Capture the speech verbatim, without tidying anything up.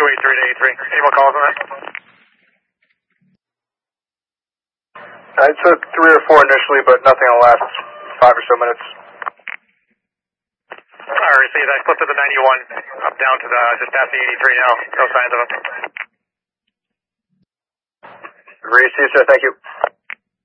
eight three to eighty-three. Any more calls on that? I took three or four initially, but nothing in the last five or so minutes. I received that. Clip to the ninety-one. Up down to the, just past the eighty-three now. No signs of him. Agree, see you, sir. Thank you.